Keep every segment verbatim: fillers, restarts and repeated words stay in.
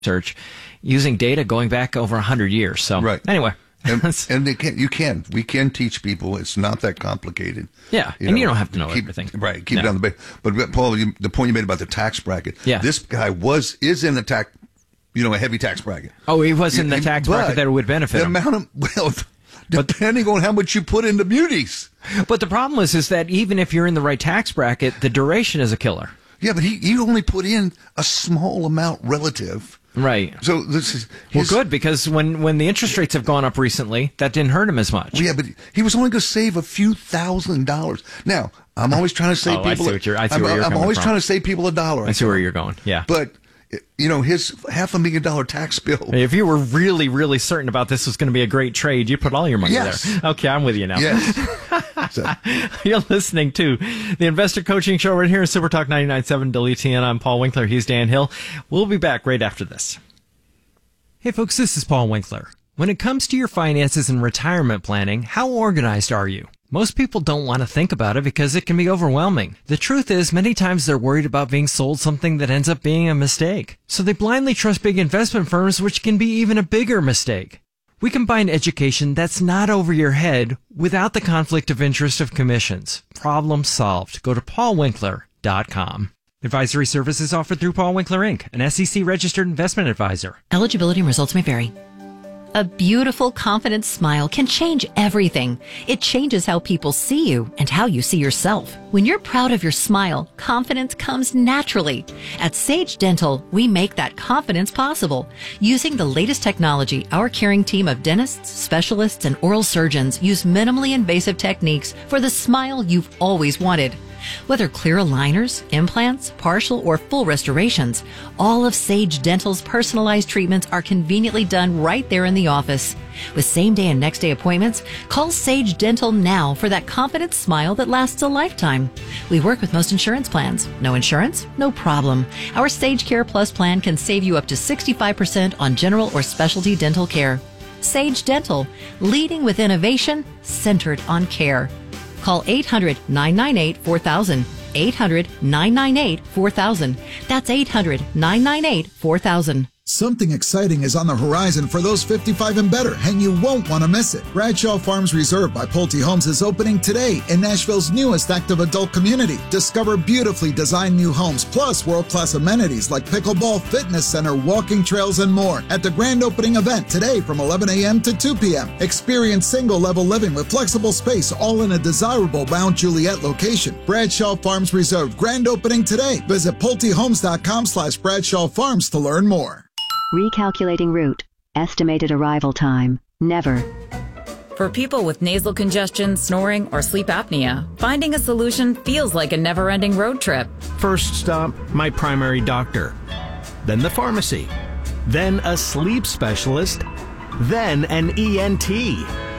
research using data going back over one hundred years. So right. anyway. And, and they can, you can. We can teach people. It's not that complicated. Yeah, you and know, you don't have to know keep, everything. Right, keep no. it on the base. But, Paul, you, the point you made about the tax bracket, yeah. this guy was is in the tax, you know, a heavy tax bracket. Oh, he was in the tax bracket that would benefit the him. Amount of, well, depending on how much you put into munis. But the problem is, is that even if you're in the right tax bracket, the duration is a killer. Yeah, but he, he only put in a small amount relative. Right. So this is his, well, good, because when, when the interest rates have gone up recently, that didn't hurt him as much. Well, yeah, but he was only going to save a few thousand dollars. Now, I'm always trying to save oh, people. I see what you're, I see I'm, where you're I'm coming always from. trying to save people a dollar. I see where you're going. Yeah. But you know, his half a million dollar tax bill. If you were really, really certain about this was going to be a great trade, you put all your money yes. there. Okay, I'm with you now. Yes. So. You're listening to the Investor Coaching Show right here in Super Talk ninety-nine point seven W T N. I'm Paul Winkler. He's Dan Hill. We'll be back right after this. Hey, folks, this is Paul Winkler. When it comes to your finances and retirement planning, how organized are you? Most people don't want to think about it because it can be overwhelming. The truth is, many times they're worried about being sold something that ends up being a mistake. So they blindly trust big investment firms, which can be even a bigger mistake. We combine education that's not over your head without the conflict of interest of commissions. Problem solved. Go to paul winkler dot com. Advisory services offered through Paul Winkler, Incorporated, an S E C-registered investment advisor. Eligibility and results may vary. A beautiful, confident smile can change everything. It changes how people see you and how you see yourself. When you're proud of your smile, confidence comes naturally. At Sage Dental, we make that confidence possible. Using the latest technology, our caring team of dentists, specialists, and oral surgeons use minimally invasive techniques for the smile you've always wanted. Whether clear aligners, implants, partial or full restorations, all of Sage Dental's personalized treatments are conveniently done right there in the office. With same-day and next-day appointments, call Sage Dental now for that confident smile that lasts a lifetime. We work with most insurance plans. No insurance? No problem. Our Sage Care Plus plan can save you up to sixty-five percent on general or specialty dental care. Sage Dental, leading with innovation, centered on care. Call eight hundred, nine nine eight, four thousand. eight hundred, nine nine eight, four thousand. That's eight hundred, nine nine eight, four thousand. Something exciting is on the horizon for those fifty-five and better, and you won't want to miss it. Bradshaw Farms Reserve by Pulte Homes is opening today in Nashville's newest active adult community. Discover beautifully designed new homes, plus world-class amenities like pickleball, fitness center, walking trails, and more at the grand opening event today from eleven a.m. to two p.m. Experience single-level living with flexible space, all in a desirable Mount Juliet location. Bradshaw Farms Reserve grand opening today. Visit pultehomes.com slash Bradshaw Farms to learn more. Recalculating route. Estimated arrival time. Never. For people with nasal congestion, snoring, or sleep apnea, finding a solution feels like a never-ending road trip. First stop, my primary doctor. Then the pharmacy. Then a sleep specialist. Then an E N T.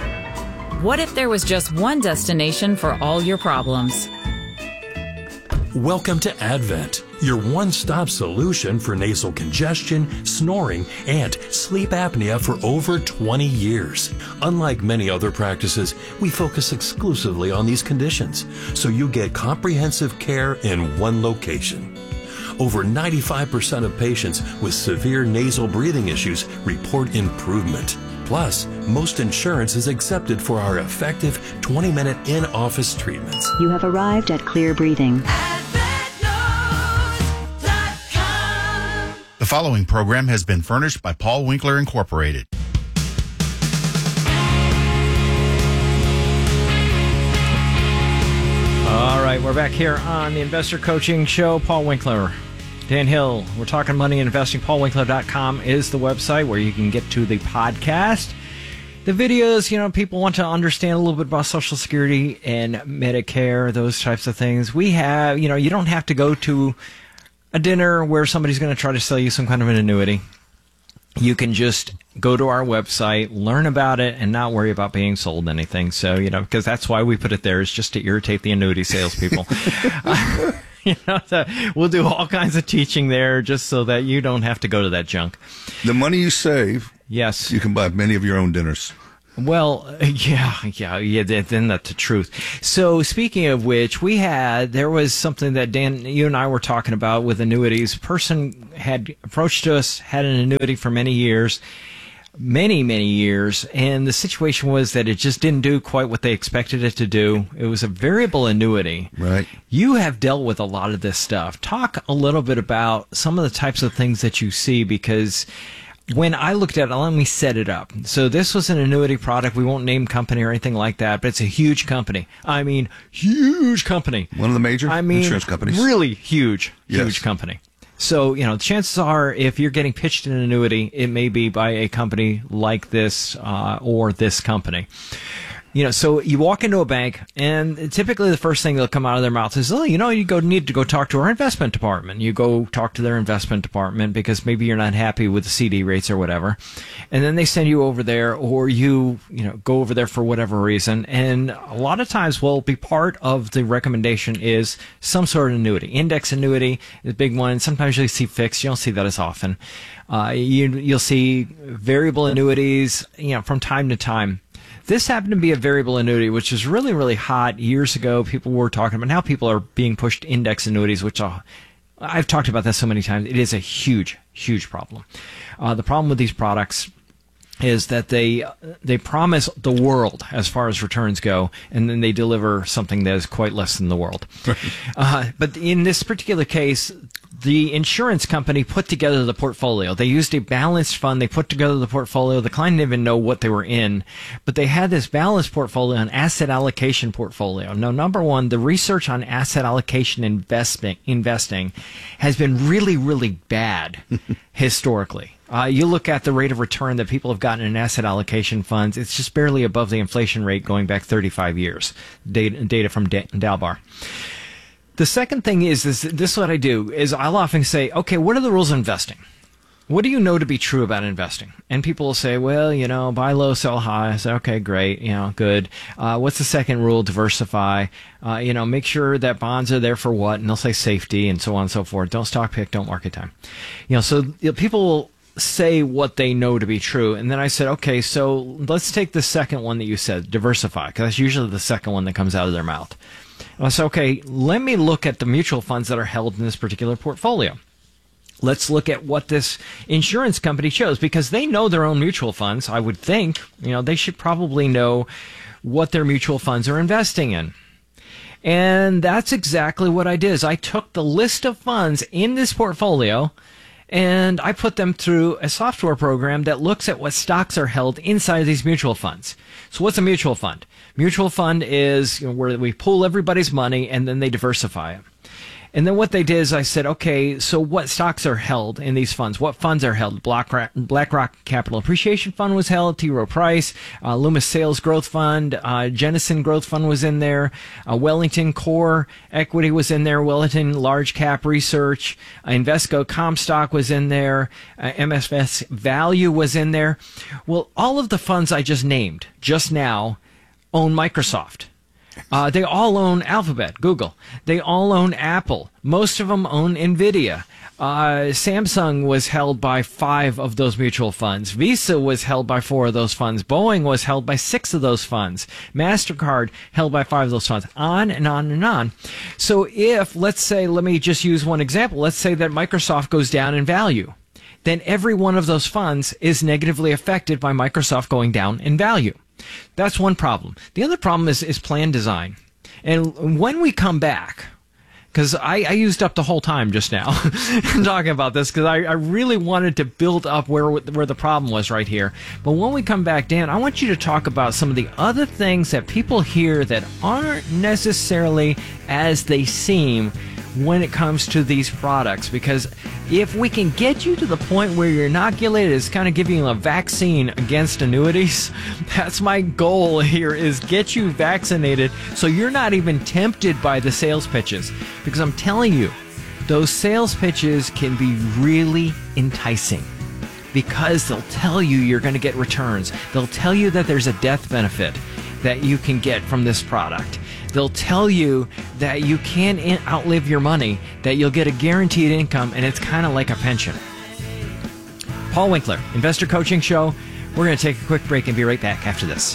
What if there was just one destination for all your problems? Welcome to Advent, your one-stop solution for nasal congestion, snoring, and sleep apnea for over twenty years. Unlike many other practices, we focus exclusively on these conditions, so you get comprehensive care in one location. Over ninety-five percent of patients with severe nasal breathing issues report improvement. Plus, most insurance is accepted for our effective twenty-minute in-office treatments. You have arrived at Clear Breathing. The following program has been furnished by Paul Winkler, Incorporated. All right, we're back here on the Investor Coaching Show. Paul Winkler, Dan Hill. We're talking money and investing. paul winkler dot com is the website where you can get to the podcast. The videos, you know, people want to understand a little bit about Social Security and Medicare, those types of things. We have, you know, you don't have to go to a dinner where somebody's going to try to sell you some kind of an annuity. You can just go to our website, learn about it, and not worry about being sold anything. So, you know, because that's why we put it there, is just to irritate the annuity salespeople. uh, you know, so we'll do all kinds of teaching there just so that you don't have to go to that junk. The money you save, yes, you can buy many of your own dinners. Well, yeah, yeah, yeah, then that's the truth. So speaking of which, we had, there was something that Dan, you and I were talking about with annuities. A person had approached us, had an annuity for many years, many, many years, and the situation was that it just didn't do quite what they expected it to do. It was a variable annuity. Right. You have dealt with a lot of this stuff. Talk a little bit about some of the types of things that you see, because when I looked at it, let me set it up. So this was an annuity product. We won't name company or anything like that, but it's a huge company. I mean, huge company. One of the major I mean, insurance companies. Really huge, Yes. huge company. So, you know, chances are if you're getting pitched an annuity, it may be by a company like this uh, or this company. You know, so you walk into a bank, and typically the first thing that'll come out of their mouth is, oh, you know, you go need to go talk to our investment department. You go talk to their investment department because maybe you're not happy with the C D rates or whatever. And then they send you over there, or you, you know, go over there for whatever reason. And a lot of times, will be part of the recommendation is some sort of annuity. Index annuity is a big one. Sometimes you'll see fixed. You don't see that as often. Uh, you, you'll see variable annuities, you know, from time to time. This happened to be a variable annuity, which was really, really hot years ago. People were talking about, now people are being pushed to index annuities, which I'll, I've talked about this so many times. It is a huge, huge problem. Uh, the problem with these products is that they they promise the world as far as returns go, and then they deliver something that is quite less than the world. uh, but in this particular case, the insurance company put together the portfolio. They used a balanced fund. They put together the portfolio. The client didn't even know what they were in, but they had this balanced portfolio, an asset allocation portfolio. Now, number one, the research on asset allocation investing, investing has been really, really bad historically. Uh, you look at the rate of return that people have gotten in asset allocation funds, it's just barely above the inflation rate going back thirty-five years, data, data from D- Dalbar. The second thing is, is this is what I do, is I'll often say, okay, what are the rules of investing? What do you know to be true about investing? And people will say, well, you know, buy low, sell high. I say, okay, great, you know, good. Uh, what's the second rule? Diversify. Uh, you know, make sure that bonds are there for what? And they'll say safety and so on and so forth. Don't stock pick, don't market time. You know, so you know, people will say what they know to be true. And then I said, okay, so let's take the second one that you said, diversify, because that's usually the second one that comes out of their mouth. And I said, okay, let me look at the mutual funds that are held in this particular portfolio. Let's look at what this insurance company chose, because they know their own mutual funds. I would think, you know, they should probably know what their mutual funds are investing in. And that's exactly what I did. Is I took the list of funds in this portfolio and I put them through a software program that looks at what stocks are held inside of these mutual funds. So what's a mutual fund? Mutual fund is, you know, where we pool everybody's money and then they diversify it. And then what they did is I said, okay, so what stocks are held in these funds? What funds are held? BlackRock, BlackRock Capital Appreciation Fund was held, T. Rowe Price, uh, Loomis Sales Growth Fund, uh, Jennison Growth Fund was in there, uh, Wellington Core Equity was in there, Wellington Large Cap Research, uh, Invesco Comstock was in there, uh, M S S Value was in there. Well, all of the funds I just named just now own Microsoft. Uh, they all own Alphabet, Google. They all own Apple. Most of them own NVIDIA. Uh, Samsung was held by five of those mutual funds. Visa was held by four of those funds. Boeing was held by six of those funds. MasterCard held by five of those funds. On and on and on. So if, let's say, let me just use one example. Let's say that Microsoft goes down in value. Then every one of those funds is negatively affected by Microsoft going down in value. That's one problem. The other problem is, is plan design. And when we come back, because I, I used up the whole time just now talking about this, because I, I really wanted to build up where where the problem was right here. But when we come back, Dan, I want you to talk about some of the other things that people hear that aren't necessarily as they seem when it comes to these products, because if we can get you to the point where you're inoculated, it's kind of giving you a vaccine against annuities. That's my goal here, is get you vaccinated so you're not even tempted by the sales pitches, because I'm telling you, those sales pitches can be really enticing, because they'll tell you you're going to get returns. They'll tell you that there's a death benefit that you can get from this product. They'll tell you that you can in- outlive your money, that you'll get a guaranteed income, and it's kind of like a pension. Paul Winkler, Investor Coaching Show, We're going to take a quick break and be right back after this.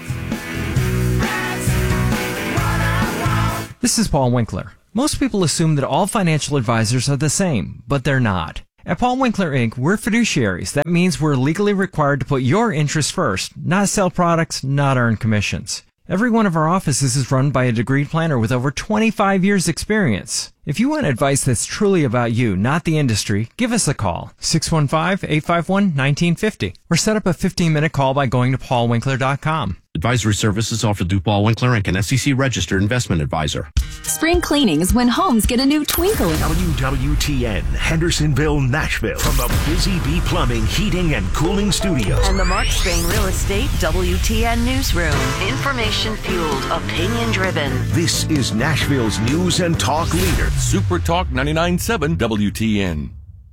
This is Paul Winkler. Most people assume that all financial advisors are the same, but they're not. At Paul Winkler, Incorporated, we're fiduciaries. That means we're legally required to put your interests first, not sell products, not earn commissions. Every one of our offices is run by a degreed planner with over twenty-five years experience. If you want advice that's truly about you, not the industry, give us a call, six one five, eight five one, one nine five zero, or set up a fifteen-minute call by going to paul winkler dot com. Advisory services offered through Paul Winkler and an S E C-registered investment advisor. Spring cleaning is when homes get a new twinkle. W W T N, Hendersonville, Nashville. From the Busy Bee Plumbing, Heating, and Cooling Studios. And the Mark Spain Real Estate W T N Newsroom. Information-fueled, opinion-driven. This is Nashville's news and talk leader. Super Talk ninety-nine point seven W T N.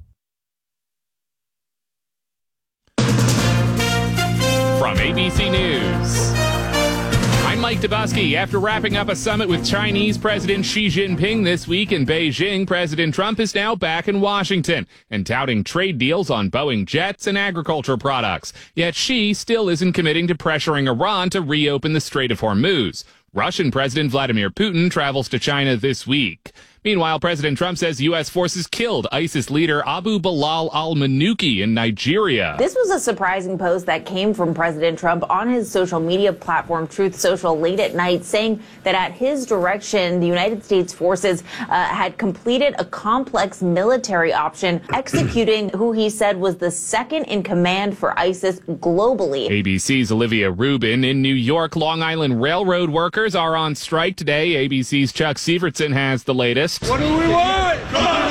From A B C News, I'm Mike Dubusky. After wrapping up a summit with Chinese President Xi Jinping this week in Beijing, President Trump is now back in Washington and touting trade deals on Boeing jets and agriculture products. Yet Xi still isn't committing to pressuring Iran to reopen the Strait of Hormuz. Russian President Vladimir Putin travels to China this week. Meanwhile, President Trump says U S forces killed ISIS leader Abu Bilal al-Manuki in Nigeria. This was a surprising post that came from President Trump on his social media platform, Truth Social, late at night, saying that at his direction, the United States forces uh, had completed a complex military option, executing who he said was the second in command for ISIS globally. A B C's Olivia Rubin. In New York, Long Island Railroad workers are on strike today. A B C's Chuck Sievertson has the latest. What do we want?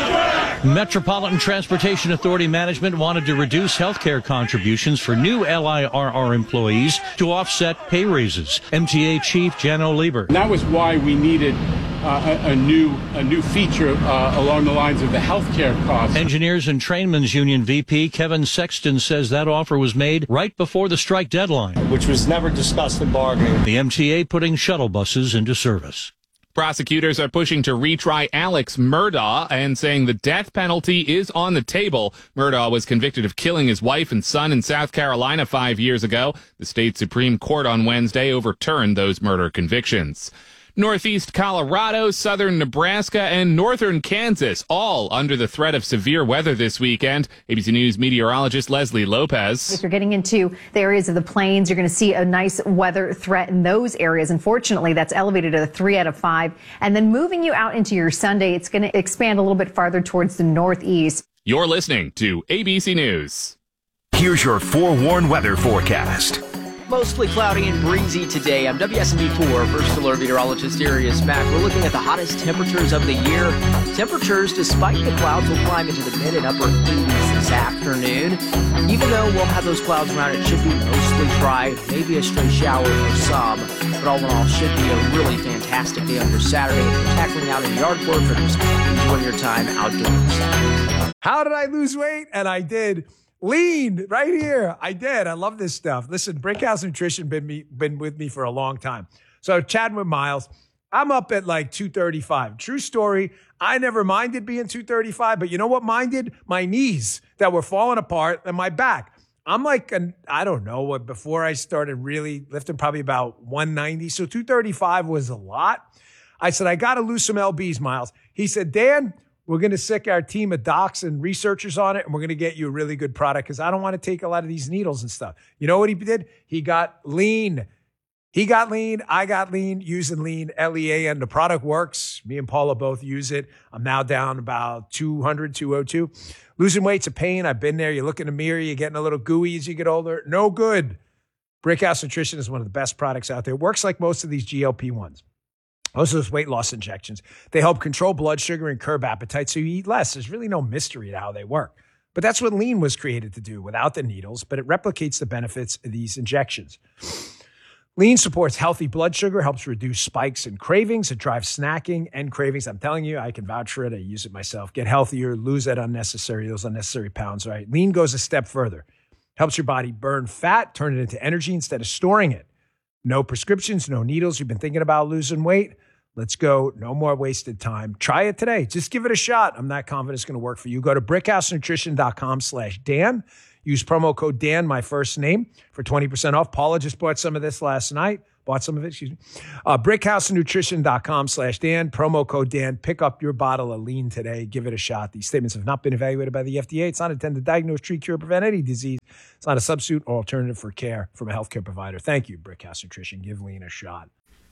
Metropolitan Transportation Authority management wanted to reduce health care contributions for new L I R R employees to offset pay raises. M T A Chief Jano Lieber. That was why we needed uh, a, a new a new feature uh, along the lines of the health care costs. Engineers and Trainmen's Union V P Kevin Sexton says that offer was made right before the strike deadline, which was never discussed in bargaining. The M T A putting shuttle buses into service. Prosecutors are pushing to retry Alex Murdaugh and saying the death penalty is on the table. Murdaugh was convicted of killing his wife and son in South Carolina five years ago. The state Supreme Court on Wednesday overturned those murder convictions. Northeast Colorado, southern Nebraska, and northern Kansas, all under the threat of severe weather this weekend. A B C News meteorologist Leslie Lopez. If you're getting into the areas of the plains, you're going to see a nice weather threat in those areas. Unfortunately, that's elevated to a three out of five. And then moving you out into your Sunday, it's going to expand a little bit farther towards the northeast. You're listening to A B C News. Here's your forewarned weather forecast. Mostly cloudy and breezy today. I'm W S M B four First Alert Meteorologist Arius Mack. We're looking at the hottest temperatures of the year. Temperatures, despite the clouds, will climb into the mid and upper eighties this afternoon. Even though we'll have those clouds around, it should be mostly dry, maybe a stray shower for some. But all in all, should be a really fantastic day on your Saturday. If you're tackling out in yard work or just enjoying your time outdoors. How did I lose weight? And I did. Lean right here. I did. I love this stuff. Listen, Brickhouse Nutrition been me, been with me for a long time. So chatting with Miles, I'm up at like two thirty-five. True story. I never minded being two thirty-five, but you know what minded? My knees that were falling apart and my back. I'm like, an, I don't know what, before I started really lifting, probably about one ninety. So two thirty-five was a lot. I said, I got to lose some L Bs, Miles. He said, Dan, we're going to sick our team of docs and researchers on it, and we're going to get you a really good product because I don't want to take a lot of these needles and stuff. You know what he did? He got lean. He got lean. I got lean using lean, L E A N. The product works. Me and Paula both use it. I'm now down about two hundred, two oh two. Losing weight's a pain. I've been there. You look in the mirror. You're getting a little gooey as you get older. No good. Brickhouse Nutrition is one of the best products out there. It works like most of these G L P ones. Most of those weight loss injections, they help control blood sugar and curb appetite so you eat less. There's really no mystery to how they work. But that's what lean was created to do without the needles, but it replicates the benefits of these injections. Lean supports healthy blood sugar, helps reduce spikes and cravings. It drives snacking and cravings. I'm telling you, I can vouch for it. I use it myself. Get healthier, lose that unnecessary, those unnecessary pounds, right? Lean goes a step further. Helps your body burn fat, turn it into energy instead of storing it. No prescriptions, no needles. You've been thinking about losing weight? Let's go. No more wasted time. Try it today. Just give it a shot. I'm not confident it's going to work for you. Go to brickhousenutrition.com slash Dan. Use promo code Dan, my first name, for twenty percent off. Paula just bought some of this last night. Bought some of it, excuse me. Uh, brickhousenutrition.com slash Dan, promo code Dan. Pick up your bottle of lean today. Give it a shot. These statements have not been evaluated by the F D A. It's not intended to diagnose, treat, cure, prevent any disease. It's not a substitute or alternative for care from a healthcare provider. Thank you, Brickhouse Nutrition. Give lean a shot.